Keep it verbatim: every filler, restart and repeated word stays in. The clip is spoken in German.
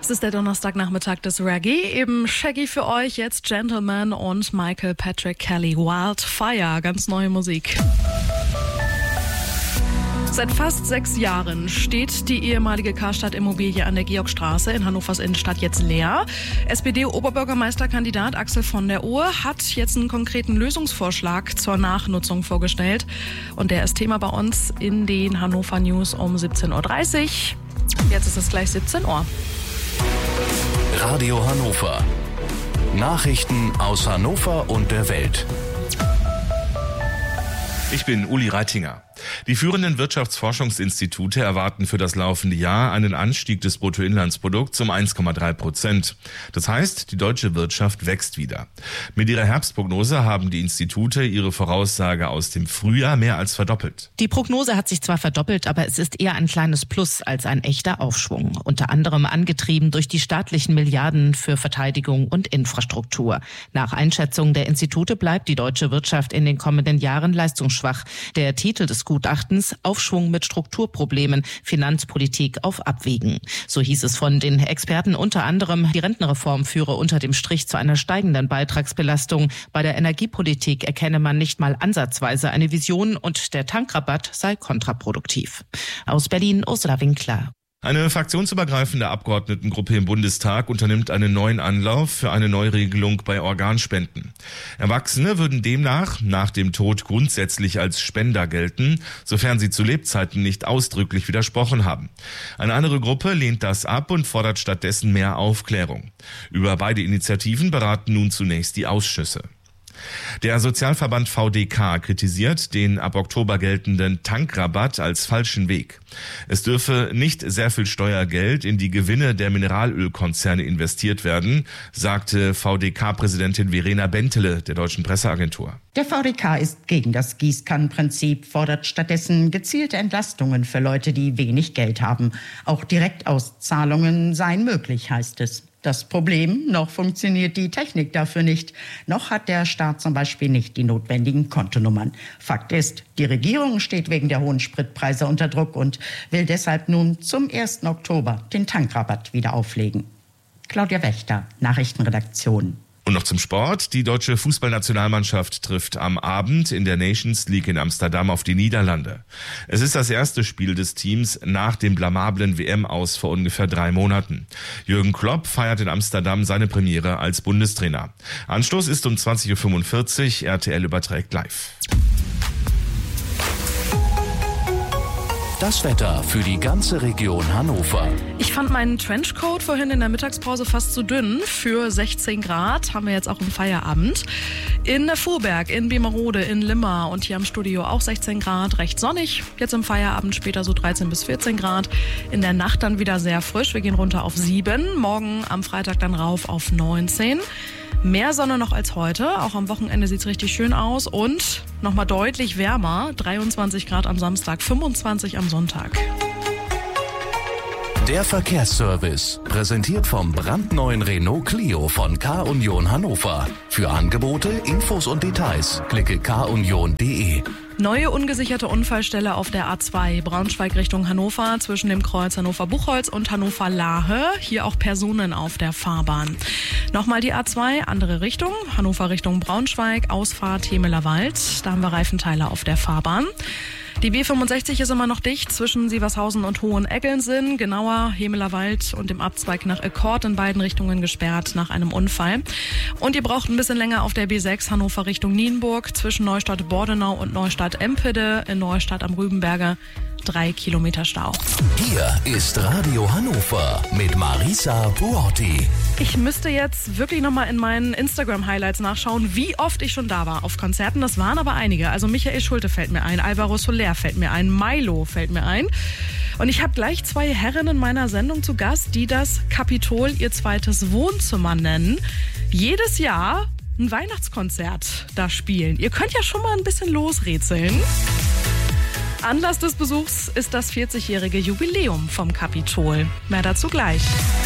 Es ist der Donnerstagnachmittag des Reggae, eben Shaggy für euch, jetzt Gentleman und Michael Patrick Kelly, Wildfire, ganz neue Musik. Seit fast sechs Jahren steht die ehemalige Karstadt-Immobilie an der Georgstraße in Hannovers Innenstadt jetzt leer. S P D-Oberbürgermeisterkandidat Axel von der Ohe hat jetzt einen konkreten Lösungsvorschlag zur Nachnutzung vorgestellt. Und der ist Thema bei uns in den Hannover News um siebzehn Uhr dreißig. Jetzt ist es gleich siebzehn Uhr. Radio Hannover. Nachrichten aus Hannover und der Welt. Ich bin Uli Reitinger. Die führenden Wirtschaftsforschungsinstitute erwarten für das laufende Jahr einen Anstieg des Bruttoinlandsprodukts um eins Komma drei Prozent. Das heißt, die deutsche Wirtschaft wächst wieder. Mit ihrer Herbstprognose haben die Institute ihre Voraussage aus dem Frühjahr mehr als verdoppelt. Die Prognose hat sich zwar verdoppelt, aber es ist eher ein kleines Plus als ein echter Aufschwung. Unter anderem angetrieben durch die staatlichen Milliarden für Verteidigung und Infrastruktur. Nach Einschätzung der Institute bleibt die deutsche Wirtschaft in den kommenden Jahren leistungsschwach. Der Titel des Gutachtens: Aufschwung mit Strukturproblemen, Finanzpolitik auf Abwägen. So hieß es von den Experten unter anderem, die Rentenreform führe unter dem Strich zu einer steigenden Beitragsbelastung. Bei der Energiepolitik erkenne man nicht mal ansatzweise eine Vision und der Tankrabatt sei kontraproduktiv. Aus Berlin, Ursula Winkler. Eine fraktionsübergreifende Abgeordnetengruppe im Bundestag unternimmt einen neuen Anlauf für eine Neuregelung bei Organspenden. Erwachsene würden demnach nach dem Tod grundsätzlich als Spender gelten, sofern sie zu Lebzeiten nicht ausdrücklich widersprochen haben. Eine andere Gruppe lehnt das ab und fordert stattdessen mehr Aufklärung. Über beide Initiativen beraten nun zunächst die Ausschüsse. Der Sozialverband V D K kritisiert den ab Oktober geltenden Tankrabatt als falschen Weg. Es dürfe nicht sehr viel Steuergeld in die Gewinne der Mineralölkonzerne investiert werden, sagte V D K-Präsidentin Verena Bentele der Deutschen Presseagentur. Der V D K ist gegen das Gießkannenprinzip, fordert stattdessen gezielte Entlastungen für Leute, die wenig Geld haben. Auch Direktauszahlungen seien möglich, heißt es. Das Problem, noch funktioniert die Technik dafür nicht. Noch hat der Staat zum Beispiel nicht die notwendigen Kontonummern. Fakt ist, die Regierung steht wegen der hohen Spritpreise unter Druck und will deshalb nun zum ersten Oktober den Tankrabatt wieder auflegen. Claudia Wächter, Nachrichtenredaktion. Und noch zum Sport. Die deutsche Fußballnationalmannschaft trifft am Abend in der Nations League in Amsterdam auf die Niederlande. Es ist das erste Spiel des Teams nach dem blamablen W M-Aus vor ungefähr drei Monaten. Jürgen Klopp feiert in Amsterdam seine Premiere als Bundestrainer. Anstoß ist um zwanzig Uhr fünfundvierzig. R T L überträgt live. Das Wetter für die ganze Region Hannover. Ich fand meinen Trenchcoat vorhin in der Mittagspause fast zu dünn. Für sechzehn Grad haben wir jetzt auch im Feierabend. In Vorberg, in Bemerode, in Limmer und hier am Studio auch sechzehn Grad, recht sonnig. Jetzt im Feierabend später so dreizehn bis vierzehn Grad. In der Nacht dann wieder sehr frisch. Wir gehen runter auf sieben. Morgen am Freitag dann rauf auf neunzehn. Mehr Sonne noch als heute. Auch am Wochenende sieht es richtig schön aus. Und nochmal deutlich wärmer. dreiundzwanzig Grad am Samstag, fünfundzwanzig am Sonntag. Der Verkehrsservice, präsentiert vom brandneuen Renault Clio von Car-Union Hannover. Für Angebote, Infos und Details klicke car union punkt de. Neue ungesicherte Unfallstelle auf der A zwei, Braunschweig Richtung Hannover, zwischen dem Kreuz Hannover-Buchholz und Hannover-Lahe. Hier auch Personen auf der Fahrbahn. Nochmal die A zwei, andere Richtung, Hannover Richtung Braunschweig, Ausfahrt Hemeler Wald. Da haben wir Reifenteile auf der Fahrbahn. Die B fünfundsechzig ist immer noch dicht zwischen Sievershausen und Hoheneggelsen, genauer Hemeler Wald und dem Abzweig nach Ekkord in beiden Richtungen gesperrt nach einem Unfall. Und ihr braucht ein bisschen länger auf der B sechs Hannover Richtung Nienburg zwischen Neustadt-Bordenau und Neustadt-Empede in Neustadt am Rübenberge. Drei Kilometer Stau. Hier ist Radio Hannover mit Marisa Buotti. Ich müsste jetzt wirklich nochmal in meinen Instagram-Highlights nachschauen, wie oft ich schon da war auf Konzerten. Das waren aber einige. Also Michael Schulte fällt mir ein, Alvaro Soler fällt mir ein, Milo fällt mir ein. Und ich habe gleich zwei Herren in meiner Sendung zu Gast, die das Kapitol ihr zweites Wohnzimmer nennen. Jedes Jahr ein Weihnachtskonzert da spielen. Ihr könnt ja schon mal ein bisschen losrätseln. Anlass des Besuchs ist das vierzigjährige Jubiläum vom Kapitol. Mehr dazu gleich.